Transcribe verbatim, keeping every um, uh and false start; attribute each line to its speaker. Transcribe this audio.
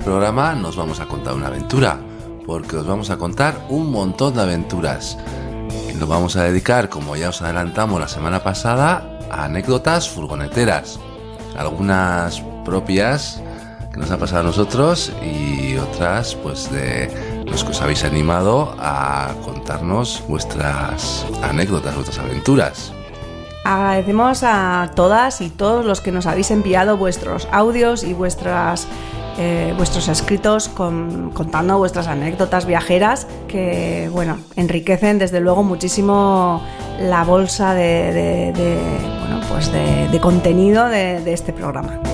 Speaker 1: programa nos vamos a contar una aventura, porque os vamos a contar un montón de aventuras. Y nos vamos a dedicar, como ya os adelantamos la semana pasada, a anécdotas furgoneteras. Algunas propias que nos ha pasado a nosotros y otras pues de los que os habéis animado a contarnos vuestras anécdotas, vuestras aventuras.
Speaker 2: Agradecemos a todas y todos los que nos habéis enviado vuestros audios y vuestras, eh, vuestros escritos con, contando vuestras anécdotas viajeras que, bueno, enriquecen desde luego muchísimo la bolsa de, de, de, bueno, pues de, de contenido de, de este programa.